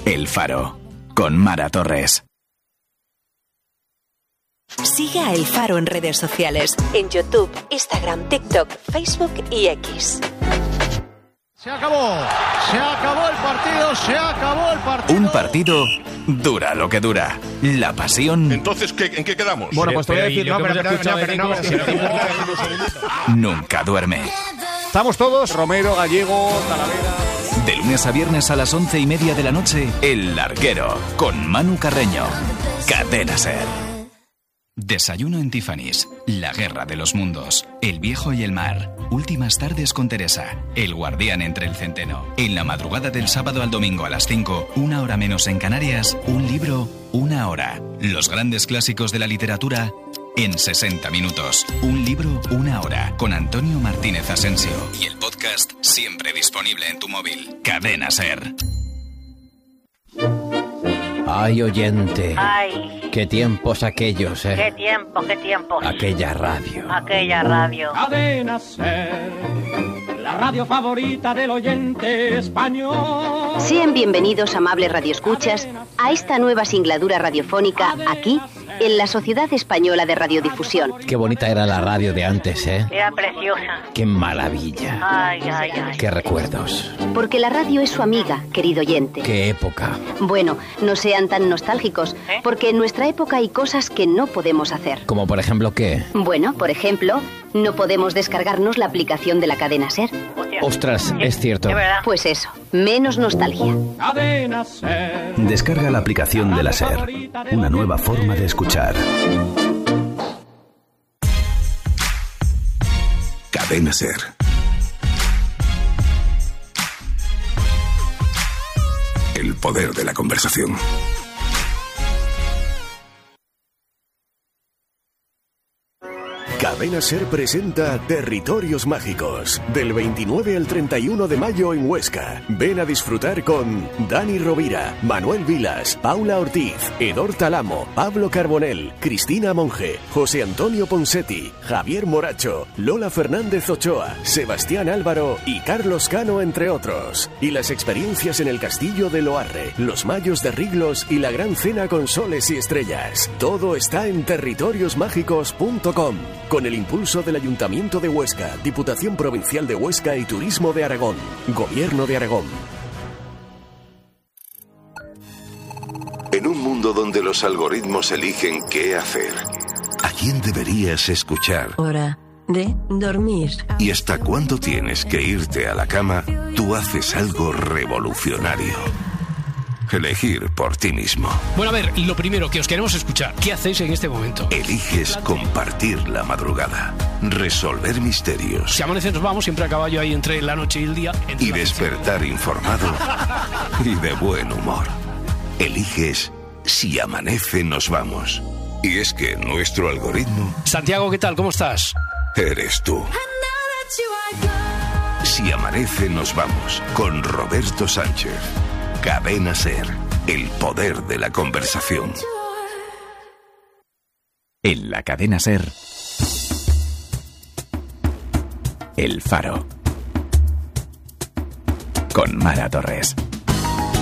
El Faro, con Mara Torres. Sigue a El Faro en redes sociales, en YouTube, Instagram, TikTok, Facebook y X. Se acabó el partido. Un partido dura lo que dura. La pasión. Entonces, ¿en qué quedamos? Bueno, pues te voy a decir, Nunca duerme. Estamos todos, Romero, Gallego, Talavera. De lunes a viernes a las 11:30 de la noche, El Larguero, con Manu Carreño. Cadena SER. Desayuno en Tiffany's, La Guerra de los Mundos, El Viejo y el Mar, Últimas tardes con Teresa, El Guardián entre el Centeno. En la madrugada del sábado al domingo a las 5, 1 hora menos en Canarias, un libro, 1 hora. Los grandes clásicos de la literatura en 60 minutos. Un libro, 1 hora, con Antonio Martínez Asensio. Y el podcast siempre disponible en tu móvil. Cadena SER. Ay, oyente. Ay. Qué tiempos aquellos, ¿eh? Qué tiempos. Aquella radio. Cadena SER, la radio favorita del oyente español. Sean bienvenidos, amables radioescuchas, a esta nueva singladura radiofónica aquí, en la Sociedad Española de Radiodifusión. Qué bonita era la radio de antes, ¿eh? Era preciosa. Qué maravilla. Ay. Qué recuerdos. Porque la radio es su amiga, querido oyente. Qué época. Bueno, no sean tan nostálgicos, porque en nuestra época hay cosas que no podemos hacer. ¿Como por ejemplo qué? Bueno, por ejemplo, no podemos descargarnos la aplicación de la cadena SER. Ostras, es cierto. Pues eso, menos nostalgia. Cadena SER. Descarga la aplicación de la SER, una nueva forma de escuchar. Cadena SER. El poder de la conversación. Cadena SER presenta Territorios Mágicos, del 29 al 31 de mayo en Huesca. Ven a disfrutar con Dani Rovira, Manuel Vilas, Paula Ortiz, Edor Talamo, Pablo Carbonell, Cristina Monge, José Antonio Ponsetti, Javier Moracho, Lola Fernández Ochoa, Sebastián Álvaro y Carlos Cano, entre otros. Y las experiencias en el Castillo de Loarre, los Mayos de Riglos y la Gran Cena con Soles y Estrellas. Todo está en territoriosmágicos.com. Con el impulso del Ayuntamiento de Huesca, Diputación Provincial de Huesca y Turismo de Aragón. Gobierno de Aragón. En un mundo donde los algoritmos eligen qué hacer, ¿a quién deberías escuchar? Hora de dormir. ¿Y hasta cuándo tienes que irte a la cama? Tú haces algo revolucionario. Elegir por ti mismo. Bueno, a ver, lo primero que os queremos escuchar, ¿qué hacéis en este momento? Eliges compartir la madrugada, resolver misterios. Si amanece nos vamos, siempre a caballo ahí entre la noche y el día. Y despertar informado y de buen humor. Eliges Si amanece nos vamos. Y es que nuestro algoritmo... Santiago, ¿qué tal? ¿Cómo estás? Eres tú. Si amanece nos vamos, con Roberto Sánchez. Cadena SER, el poder de la conversación. En la Cadena SER, El Faro, con Mara Torres.